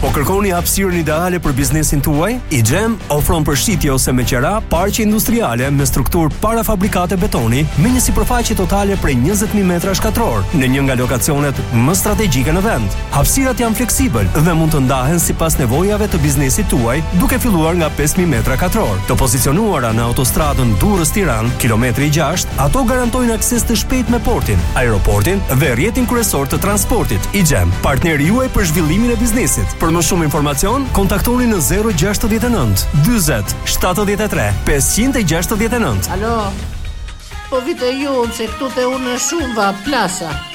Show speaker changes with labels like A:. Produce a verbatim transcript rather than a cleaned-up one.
A: Po kërkoni hapësirën ideale për biznesin tuaj? iGEM ofron përshitje ose me qera parqe industriale me strukturë parafabrikate betoni me një sipërfaqe totale prej njëzet mijë metra shkatror në një nga lokacionet më strategjike në vend. Hapësirat janë fleksibël dhe mund të ndahen sipas nevojave të biznesit tuaj, duke filluar nga pesë mijë metra katror. Të pozicionuara në autostradën Durrës-Tiranë, kilometri gjashtë, ato garantojnë akses të shpejt me portin, aeroportin dhe rrjetin kryesor të transportit. iGEM, partneri juaj për zhvillimin e biznesit. Për më shumë informacion, kontaktoni në zero gjasht e nëntë, dyzet, shtatëdhjetë e tre, pesëqind e gjashtëdhjetë e nëntë.
B: Alo, po vite ju, se këtu te unë shumë va plasa.